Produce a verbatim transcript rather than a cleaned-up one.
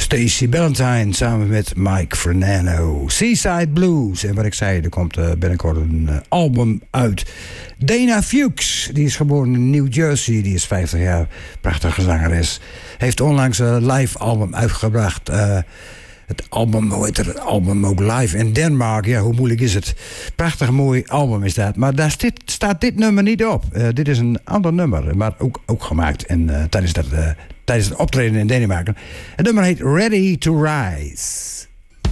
Stacey Valentine samen met Mike Fernando. Seaside Blues. En wat ik zei, er komt uh, binnenkort een uh, album uit. Dana Fuchs, die is geboren in New Jersey. Die is vijftig jaar, prachtige zangeres. Heeft onlangs een live album uitgebracht. Uh, het album, hoe heet het album ook, live in Denemarken. Ja, hoe moeilijk is het? Prachtig mooi album is dat. Maar daar staat, staat dit nummer niet op. Uh, dit is een ander nummer, maar ook, ook gemaakt. En uh, tijdens dat... Uh, tijdens het optreden in Denemarken. Het nummer heet Ready to Rise.